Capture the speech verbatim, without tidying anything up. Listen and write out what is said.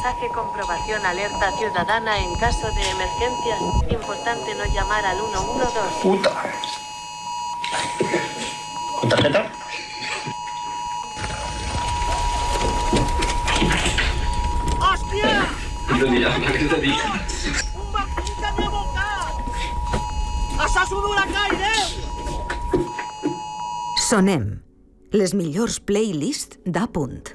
mensaje comprobación alerta ciudadana en caso de emergencias. Importante no llamar al uno uno dos. Puta. ¿Con tarjeta? Hòstia! Què t'ha dit? Què t'ha dit? Un vampir que m'ha bocat! Això és un huracà, Déu! Sonem, les millors playlists d'A Punt.